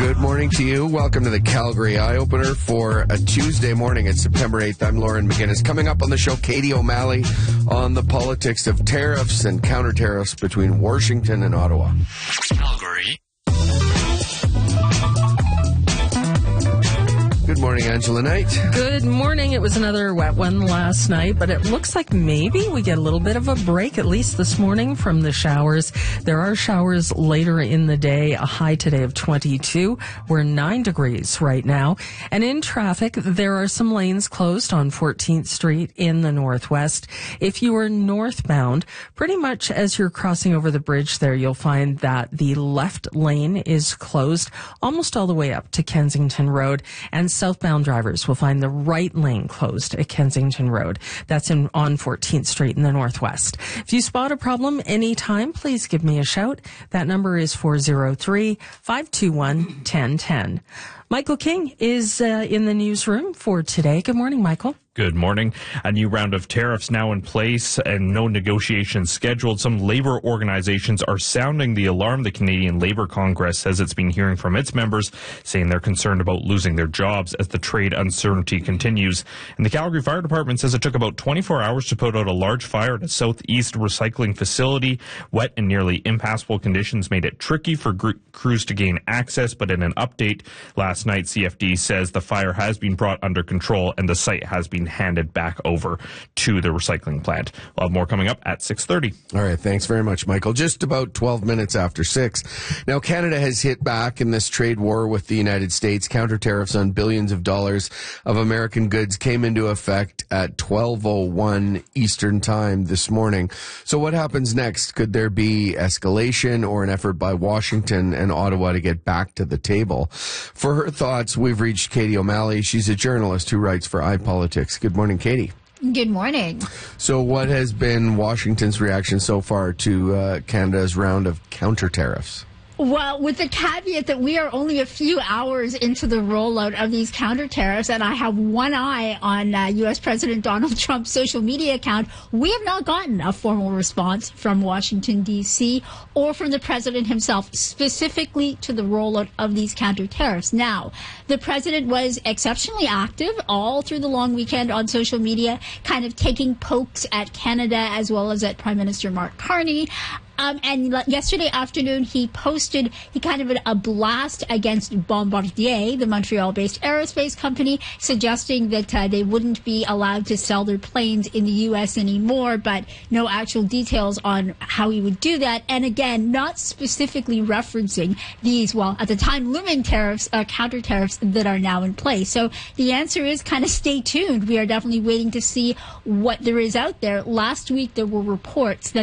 Good morning to you. Welcome to the Calgary Eye Opener for a Tuesday morning. It's September 8th. I'm Lauren McGinnis. Coming up on the show, Katie O'Malley on the politics of tariffs and counter-tariffs between Washington and Ottawa. Calgary. Good morning, Angela Knight. Good morning. It was another wet one last night, but it looks like maybe we get a little bit of a break, at least this morning, from the showers. There are showers later in the day, a high today of 22. We're 9 degrees right now. And in traffic, there are some lanes closed on 14th Street in the Northwest. If you are northbound, pretty much as you're crossing over the bridge there, you'll find that the left lane is closed almost all the way up to Kensington Road, and southbound drivers will find the right lane closed at Kensington Road. That's on 14th Street in the Northwest. If you spot a problem anytime, please give me a shout. That number is 403-521-1010. Michael King is in the newsroom for today. Good morning, Michael. Good morning. A new round of tariffs now in place and no negotiations scheduled. Some labor organizations are sounding the alarm. The Canadian Labour Congress says it's been hearing from its members, saying they're concerned about losing their jobs as the trade uncertainty continues. And the Calgary Fire Department says it took about 24 hours to put out a large fire at a southeast recycling facility. Wet and nearly impassable conditions made it tricky for crews to gain access, but in an update last night, CFD says the fire has been brought under control and the site has been handed back over to the recycling plant. We'll have more coming up at 6:30. All right, thanks very much, Michael. Just about 12 minutes after 6. Now, Canada has hit back in this trade war with the United States. Counter tariffs on billions of dollars of American goods came into effect at 12:01 Eastern Time this morning. So what happens next? Could there be escalation or an effort by Washington and Ottawa to get back to the table? For her thoughts, we've reached Katie O'Malley. She's a journalist who writes for iPolitics. Good morning, Katie. Good morning. So what has been Washington's reaction so far to Canada's round of counter tariffs? Well, with the caveat that we are only a few hours into the rollout of these counter tariffs, and I have one eye on U.S. President Donald Trump's social media account, we have not gotten a formal response from Washington, D.C., or from the president himself, specifically to the rollout of these counter tariffs. Now, the president was exceptionally active all through the long weekend on social media, kind of taking pokes at Canada as well as at Prime Minister Mark Carney. And yesterday afternoon, he posted kind of a blast against Bombardier, the Montreal-based aerospace company, suggesting that they wouldn't be allowed to sell their planes in the U.S. anymore, but no actual details on how he would do that. And again, not specifically referencing these, well, at the time, looming tariffs, counter tariffs that are now in place. So the answer is kind of stay tuned. We are definitely waiting to see what there is out there. Last week, there were reports that